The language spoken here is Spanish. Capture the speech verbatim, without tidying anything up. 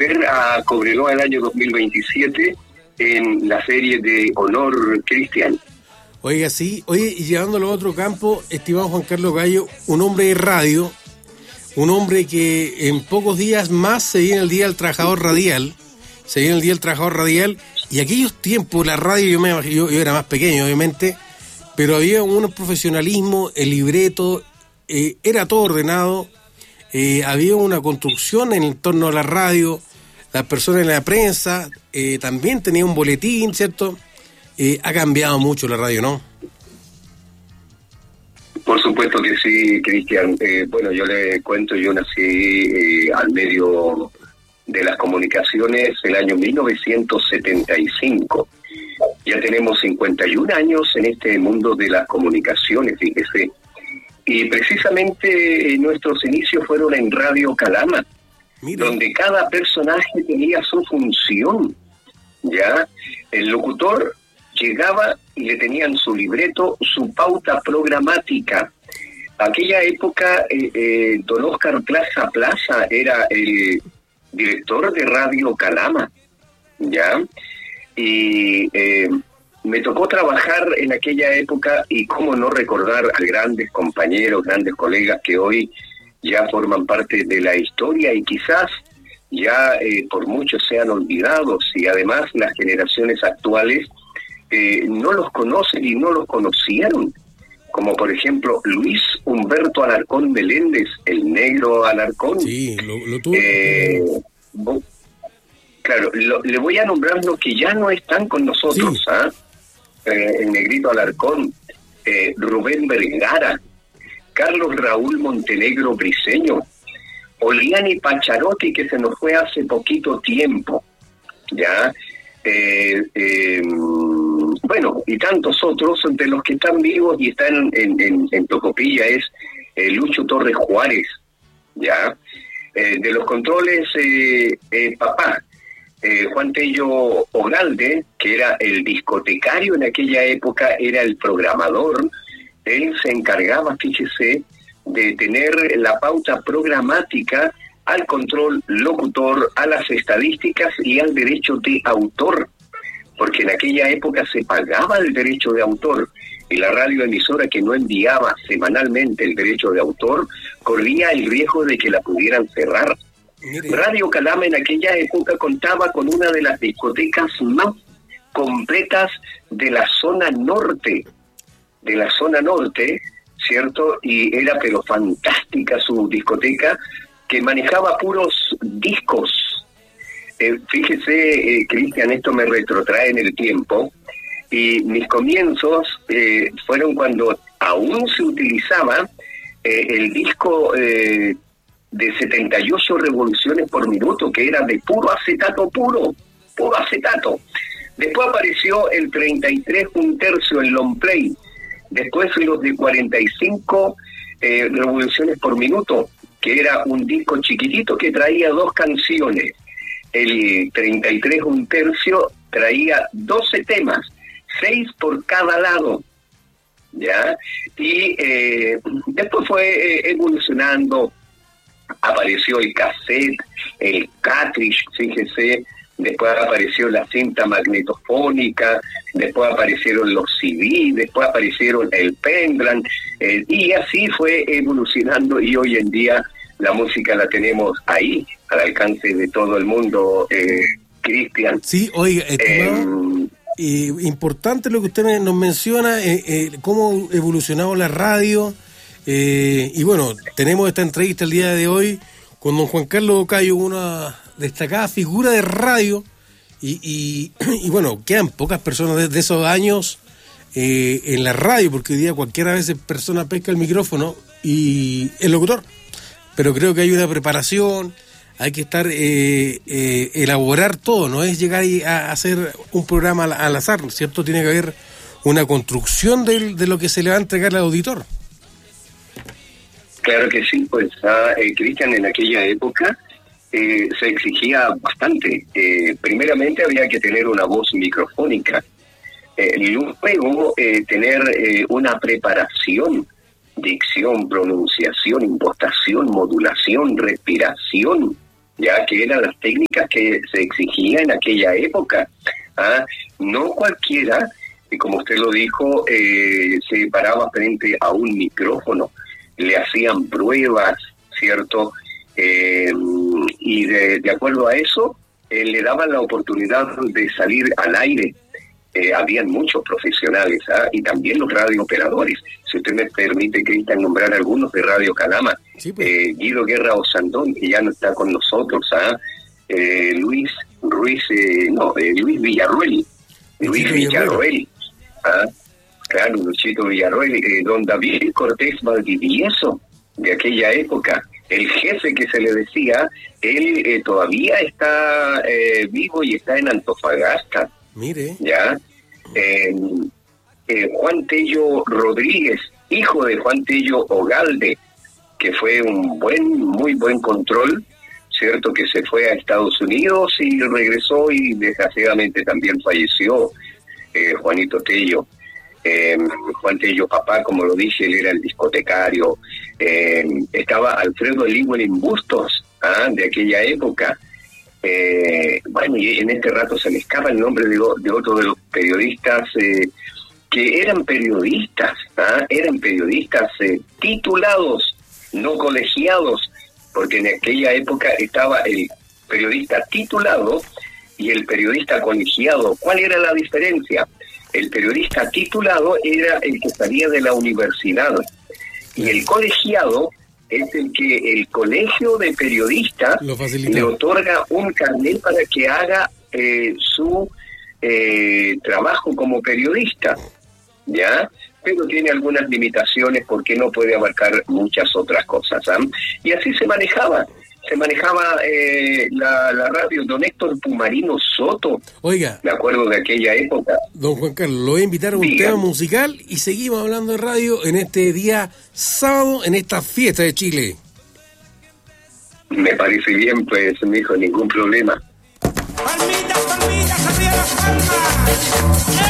volver a Cobreloa el año dos mil veintisiete en la serie de Honor Cristian. Oiga, sí, oye, y llevándolo a otro campo, estimado Juan Carlos Gallo, un hombre de radio, un hombre que en pocos días más se viene el Día del Trabajador Radial, se viene el Día del Trabajador Radial, y aquellos tiempos, la radio, yo, me, yo, yo era más pequeño, obviamente, pero había un profesionalismo, el libreto, eh, era todo ordenado, eh, había una construcción en torno a la radio, las personas en la prensa, eh, también tenía un boletín, ¿cierto? Eh, ha cambiado mucho la radio, ¿no? Por supuesto que sí, Cristian. Eh, bueno, yo le cuento, yo nací eh, al medio de las comunicaciones el año mil novecientos setenta y cinco. Ya tenemos cincuenta y un años en este mundo de las comunicaciones, fíjese. Y precisamente eh, nuestros inicios fueron en Radio Calama, Mira. donde cada personaje tenía su función, ¿ya? El locutor llegaba y le tenían su libreto, su pauta programática. Aquella época, eh, eh, don Oscar Plaza Plaza era el director de Radio Calama, ¿ya? Y eh, me tocó trabajar en aquella época, y cómo no recordar a grandes compañeros, grandes colegas que hoy ya forman parte de la historia y quizás ya eh, por muchos sean olvidados, y además las generaciones actuales Eh, no los conocen y no los conocieron, como por ejemplo Luis Humberto Alarcón Meléndez, el negro Alarcón. Sí, lo, lo tuvo. Eh, bo, claro, lo, le voy a nombrar los que ya no están con nosotros, sí. ¿ah? Eh, el negrito Alarcón, eh, Rubén Vergara, Carlos Raúl Montenegro Briceño, Oliani Pacharotti, que se nos fue hace poquito tiempo, ya. Eh, eh, bueno, y tantos otros, de los que están vivos y están en, en, en Tocopilla, es eh, Lucho Torres Juárez, ya, eh, de los controles, eh, eh, papá, eh, Juan Tello Ogalde, que era el discotecario en aquella época, era el programador. Él se encargaba, fíjese, de tener la pauta programática, al control locutor, a las estadísticas y al derecho de autor, porque en aquella época se pagaba el derecho de autor, y la radioemisora que no enviaba semanalmente el derecho de autor corría el riesgo de que la pudieran cerrar. Mire. Radio Calama en aquella época contaba con una de las discotecas más completas de la zona norte, de la zona norte, ¿cierto? Y era pero fantástica su discoteca, que manejaba puros discos. Eh, fíjese, eh, Cristian, esto me retrotrae en el tiempo, y mis comienzos eh, fueron cuando aún se utilizaba eh, el disco eh, de setenta y ocho revoluciones por minuto, que era de puro acetato puro, puro acetato. Después apareció el treinta y tres un tercio en long play, después los de cuarenta y cinco eh, revoluciones por minuto, que era un disco chiquitito que traía dos canciones. El treinta y tres un tercio traía doce temas, seis por cada lado, ¿ya? Y eh, después fue eh, evolucionando, apareció el cassette, el cartridge, fíjese, después apareció la cinta magnetofónica, después aparecieron los C D, después aparecieron el pendrive, eh, y así fue evolucionando, y hoy en día la música la tenemos ahí, al alcance de todo el mundo, eh, Cristian. Sí, oiga, estimado, eh, eh, importante lo que usted me, nos menciona, eh, eh, cómo evolucionaba la radio, eh, y bueno, tenemos esta entrevista el día de hoy con don Juan Carlos Gallo, una destacada figura de radio, y, y, y bueno, quedan pocas personas de, de esos años eh, en la radio, porque hoy día cualquiera vez persona pesca el micrófono y el locutor, pero creo que hay una preparación, hay que estar, eh, eh, elaborar todo, no es llegar a hacer un programa al, al azar, ¿cierto? Tiene que haber una construcción de, de lo que se le va a entregar al auditor. Claro que sí, pues, ah, eh, Cristian, en aquella época eh, se exigía bastante. Eh, primeramente había que tener una voz microfónica, eh, y luego eh, tener eh, una preparación, dicción, pronunciación, impostación, modulación, respiración, ya que eran las técnicas que se exigían en aquella época. ¿Ah? No cualquiera, como usted lo dijo, eh, se paraba frente a un micrófono, le hacían pruebas, ¿cierto? Eh, y de, de acuerdo a eso, eh, le daban la oportunidad de salir al aire. Eh, habían muchos profesionales, ¿ah? Y también los radiooperadores. Si usted me permite, Cristian, nombrar algunos de Radio Calama. Sí, pues. eh, Guido Guerra Osandón, que ya no está con nosotros, ¿ah? eh, Luis Ruiz, eh, no, eh, Luis Villarruel, Luis Villarruel, ¿ah? Claro, Luchito Villarruel, eh, don David Cortés Valdivieso, de aquella época, el jefe que se le decía, él eh, todavía está eh, vivo y está en Antofagasta. Mire. Ya. Eh, eh, Juan Tello Rodríguez, hijo de Juan Tello Ogalde, que fue un buen, muy buen control, ¿cierto? Que se fue a Estados Unidos y regresó y desgraciadamente también falleció eh, Juanito Tello. Eh, Juan Tello papá, como lo dije, él era el discotecario. Eh, estaba Alfredo Llewellyn Bustos, ¿ah? De aquella época. Eh, bueno, y en este rato se me escapa el nombre de, de otro de los periodistas eh, que eran periodistas, ¿ah? Eran periodistas eh, titulados, no colegiados, porque en aquella época estaba el periodista titulado y el periodista colegiado. ¿Cuál era la diferencia? El periodista titulado era el que salía de la universidad y el colegiado es el que el colegio de periodistas le otorga un carnet para que haga eh, su eh, trabajo como periodista, ¿ya? Pero tiene algunas limitaciones porque no puede abarcar muchas otras cosas, ¿eh? Y así se manejaba. Se manejaba eh, la, la radio. Don Héctor Pumarino Soto. Oiga. Me acuerdo de aquella época. Don Juan Carlos, lo voy a invitar a un Diga. tema musical y seguimos hablando de radio en este día sábado, en esta fiesta de Chile. Me parece bien, pues, mi hijo, ningún problema. Palmitas, palmitas, arriba las palmas.